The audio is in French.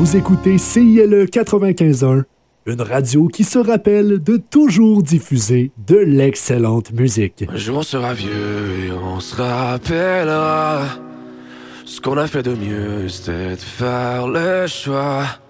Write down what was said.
Vous écoutez CILE 95.1, une radio qui se rappelle de toujours diffuser de l'excellente musique. Un jour on sera vieux et on se rappellera. Ce qu'on a fait de mieux, c'était de faire le choix